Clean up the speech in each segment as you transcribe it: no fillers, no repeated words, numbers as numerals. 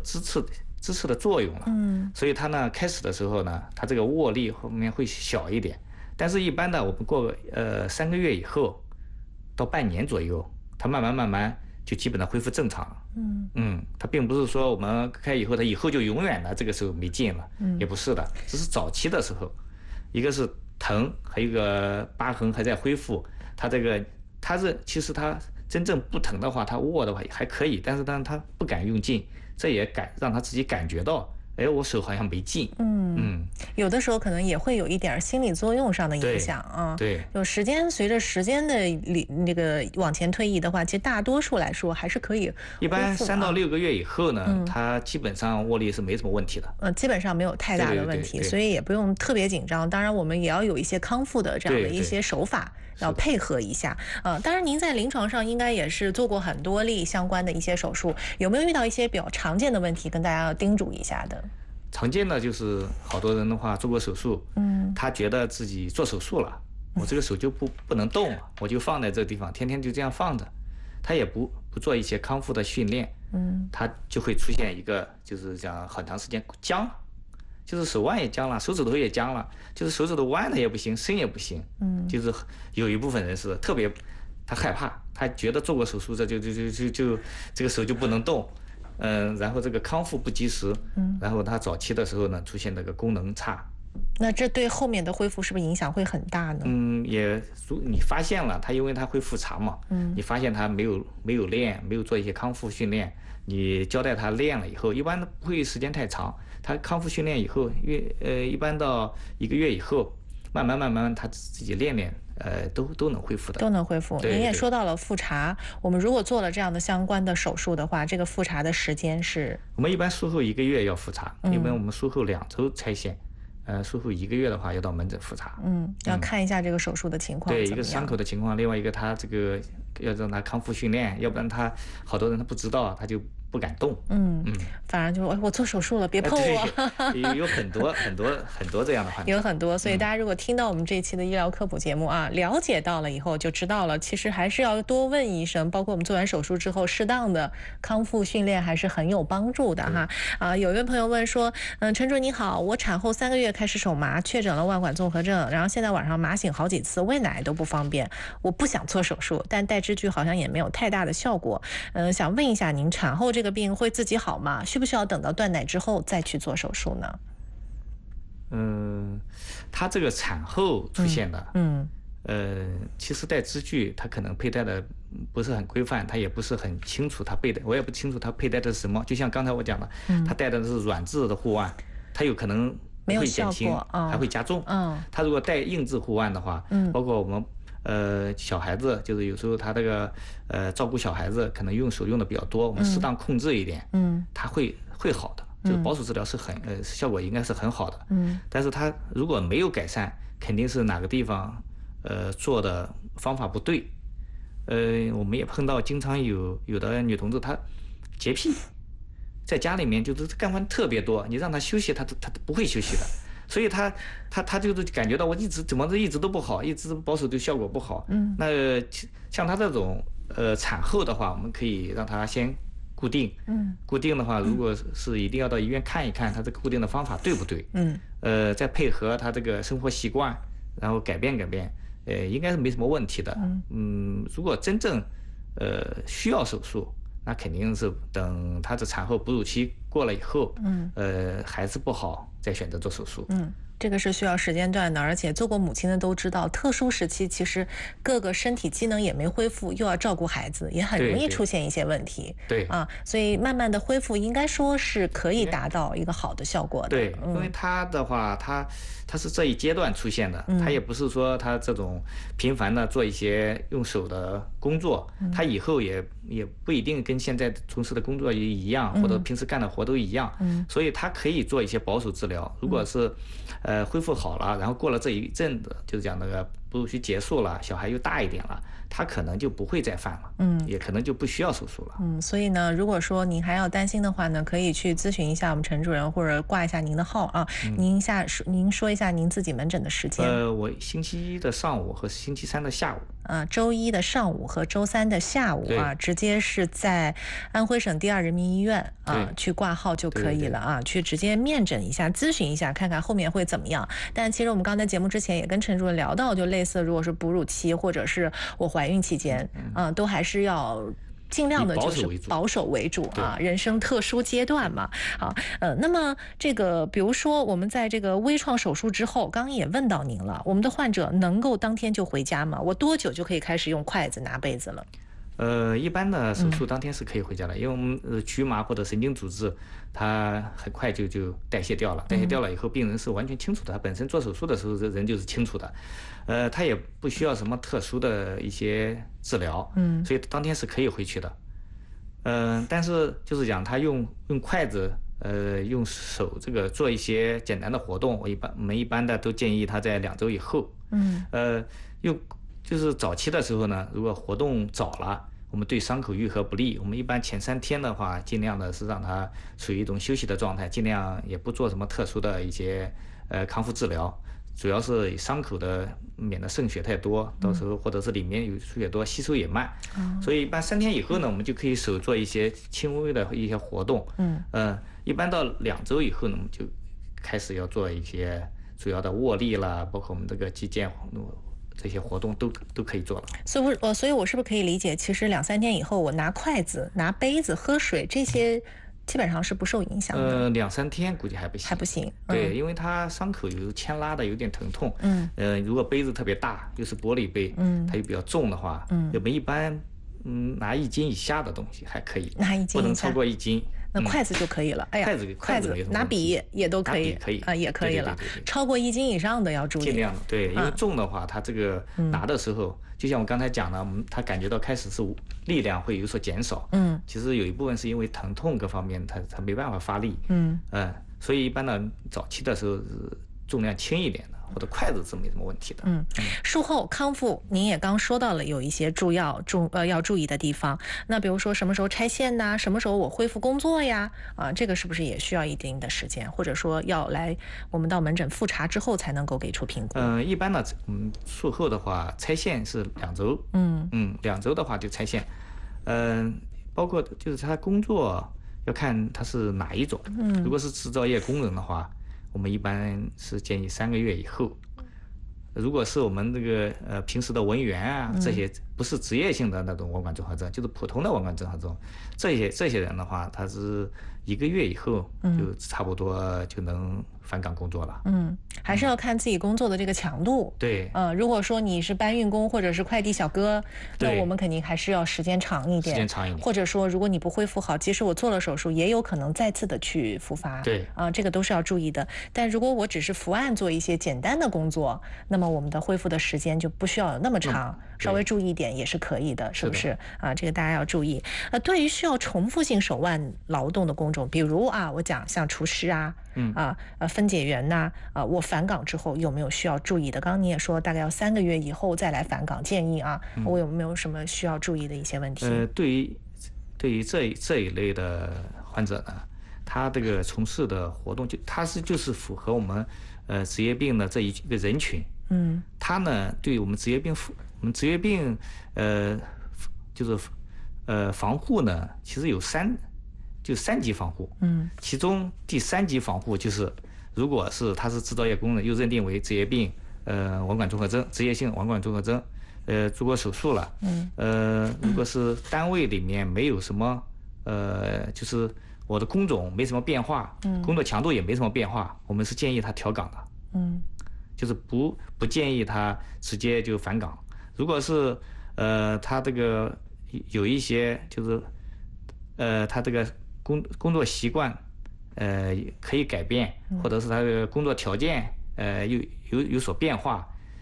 支持的作用了。所以他呢开始的时候呢，他这个握力后面会小一点，但是一般的我们过3个月以后到半年左右，他慢慢就基本上恢复正常了。它并不是说我们开以后，它以后就永远的这个时候没劲了，也不是的，只是早期的时候，一个是疼，还有一个疤痕还在恢复。其实它真正不疼的话，它握的话还可以，但是当他不敢用劲，这也让他自己感觉到，哎，我手好像没劲。 有的时候可能也会有一点心理作用上的影响啊。 对， 随着时间的那个往前推移的话，其实大多数来说还是可以恢复。 一般3到6个月以后呢，它基本上握力是没什么问题的。 基本上没有太大的问题，所以也不用特别紧张。当然，我们也要有一些康复的这样的一些手法，要配合一下。当然，您在临床上应该也是做过很多例相关的一些手术，有没有遇到一些比较常见的问题，跟大家要叮嘱一下的？ 常见的就是好多人的话做过手术，他觉得自己做手术了，我这个手就不能动了，我就放在这个地方，天天就这样放着，他也不做一些康复的训练，他就会出现一个就是讲很长时间僵，就是手腕也僵了，手指头也僵了，就是手指头弯的也不行，伸也不行，就是有一部分人是特别他害怕，他觉得做过手术这就这个手就不能动。然后这个康复不及时，然后他早期的时候呢出现那个功能差， 那这对后面的恢复是不是影响会很大呢？ 你发现了他，因为他会复查嘛，你发现他没有练，没有做一些康复训练，你交代他练了以后，一般不会时间太长，他康复训练以后，一般到1个月以后，慢慢他自己练，都能恢复的， 都能恢复。 您也说到了复查，我们如果做了这样的相关的手术的话，这个复查的时间是？ 我们一般术后1个月要复查，一般我们术后2周拆线，术后1个月的话要到门诊复查， 要看一下这个手术的情况， 对，一个伤口的情况，另外一个他这个要让他康复训练，要不然好多人他不知道，他就不敢动， 反而就我做手术了，别碰我。 有很多这样的患者， 有很多，所以大家如果听到我们这一期的医疗科普节目啊，了解到了以后就知道了，其实还是要多问医生，包括我们做完手术之后，适当的康复训练还是很有帮助的哈。有一位朋友问说，陈主任你好，我产后3个月开始手麻，确诊了腕管综合症，然后现在晚上麻醒好几次，喂奶都不方便，我不想做手术，但带支具好像也没有太大的效果。想问一下您，产后这个病会自己好吗？需不需要等到断奶之后再去做手术呢？ 他这个产后出现的，其实带支具他可能佩戴的不是很规范，他也不是很清楚我也不清楚他佩戴的是什么。就像刚才我讲的，他戴的是软质的护腕，他有可能不会减轻，还会加重。他如果戴硬质护腕的话，包括我们小孩子，就是有时候他这个照顾小孩子可能用手用的比较多，我们适当控制一点，他会好的。就是保守治疗是效果应该是很好的，但是他如果没有改善，肯定是哪个地方做的方法不对。我们也碰到经常有的女同志她洁癖，在家里面就是干活特别多，你让她休息她不会休息的，所以她就是感觉到我怎么一直都不好，一直保守对效果不好。那像她这种产后的话，我们可以让她先固定，固定的话，如果是一定要到医院看一看，他这个固定的方法对不对？再配合他这个生活习惯，然后改变，应该是没什么问题的。如果真正需要手术，那肯定是等他的产后哺乳期过了以后，孩子不好再选择做手术。 这个是需要时间段的，而且做过母亲的都知道，特殊时期其实各个身体机能也没恢复，又要照顾孩子，也很容易出现一些问题。所以慢慢的恢复应该说是可以达到一个好的效果的。 对，因为他的话，他是这一阶段出现的，他也不是说他这种频繁的做一些用手的工作，他以后也不一定跟现在从事的工作一样，或者平时干的活都一样，所以他可以做一些保守治疗。如果是恢复好了，然后过了这一阵子，就是讲那个不许结束了，小孩又大一点了，他可能就不会再犯了，也可能就不需要手术了。 所以呢，如果说您还要担心的话呢，可以去咨询一下我们陈主任，或者挂一下您的号啊。您说一下您自己门诊的时间。 我星期一的上午和星期三的下午。 周一的上午和周三的下午啊，直接是在安徽省第2人民医院去挂号就可以了啊，去直接面诊一下，咨询一下，看看后面会怎么样。但其实我们刚才节目之前也跟陈主任聊到，就类似如果是哺乳期或者是我怀孕期间，都还是要尽量的就是保守为主啊，人生特殊阶段嘛。好，那么这个比如说我们在这个微创手术之后，刚刚也问到您了，我们的患者能够当天就回家吗？我多久就可以开始用筷子拿杯子了？ 一般的手术当天是可以回家的，因为我们局麻或者神经组织，它很快就代谢掉了，代谢掉了以后，病人是完全清楚的，他本身做手术的时候人就是清楚的，他也不需要什么特殊的一些治疗，所以当天是可以回去的，但是就是讲他用筷子，用手这个做一些简单的活动，我们一般的都建议他在2周以后，就是早期的时候呢，如果活动早了，我们对伤口愈合不利。我们一般前3天的话，尽量的是让它处于一种休息的状态，尽量也不做什么特殊的一些康复治疗，主要是以伤口的免得渗血太多，到时候或者是里面有出血多，吸收也慢。所以一般3天以后呢，我们就可以手做一些轻微的一些活动。一般到2周以后呢，我们就开始要做一些主要的握力啦，包括我们这个肌腱这些活动都可以做了。 所以我是不是可以理解，其实2、3天以后，我拿筷子、拿杯子、喝水这些，基本上是不受影响的 ？2、3天估计还不行。对，因为它伤口有牵拉的，有点疼痛。如果杯子特别大，又是玻璃杯，它又比较重的话，我们一般拿1斤以下的东西还可以， 拿1斤以下， 不能超过1斤。 那筷子就可以了。哎呀，筷子拿笔也都可以，也可以了。超过1斤以上的要注意。 尽量对，因为重的话，它这个拿的时候，就像我刚才讲的，他感觉到开始是力量会有所减少。其实有一部分是因为疼痛各方面，他没办法发力。所以一般呢，早期的时候是重量轻一点的，或者筷子是没什么问题的。 术后康复，您也刚说到了有一些要注意的地方。那比如说什么时候拆线呐？什么时候我恢复工作呀？这个是不是也需要一定的时间，或者说要我们到门诊复查之后才能够给出评估？ 一般呢，术后的话拆线是2周。2周的话就拆线。包括就是他工作要看他是哪一种。如果是制造业工人的话，我们一般是建议3个月以后。如果是我们这个平时的文员啊，这些不是职业性的那种网管综合征，就是普通的网管综合征，这些人的话，他是1个月以后就差不多就能返岗工作了。 还是要看自己工作的这个强度。 对。 如果说你是搬运工或者是快递小哥，那我们肯定还是要时间长一点。或者说，如果你不恢复好，即使我做了手术，也有可能再次的去复发。 对。 这个都是要注意的。但如果我只是伏案做一些简单的工作，那么我们的恢复的时间就不需要有那么长，稍微注意一点也是可以的，是不是？这个大家要注意。对于需要重复性手腕劳动的工种，比如我讲像厨师分解员呐，我返岗之后有没有需要注意的？刚刚你也说大概要3个月以后再来返岗，建议我有没有什么需要注意的一些问题？ 对于这一类的患者呢，他这个从事的活动就是符合我们职业病的这一个人群。他呢对我们职业病就是防护呢，其实有3级防护。其中第3级防护就是，如果是他是制造业工人，又认定为职业病，网管综合征，职业性网管综合征，做过手术了。如果是单位里面没有什么，就是我的工种没什么变化，工作强度也没什么变化，我们是建议他调岗的。就是不建议他直接就返岗。如果是他这个有一些就是他这个工作习惯可以改变，或者是他的工作条件有所变化，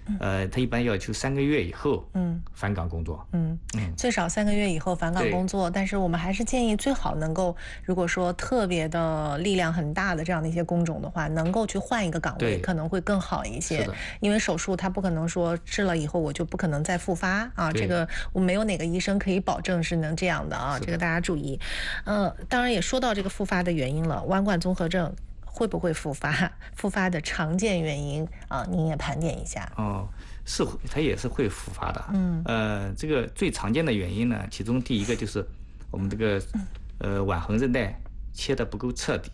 他一般要求3个月以后返岗工作。 最少3个月以后返岗工作，但是我们还是建议最好能够，如果说特别的力量很大的这样的一些工种的话，能够去换一个岗位可能会更好一些。因为手术它不可能说治了以后我就不可能再复发啊，这个我没有哪个医生可以保证是能这样的啊，这个大家注意。当然也说到这个复发的原因了，弯冠综合症会不会复发？复发的常见原因啊，您也盘点一下。 是，它也是会复发的。这个最常见的原因呢，其中第一个就是我们这个腕横韧带切得不够彻底。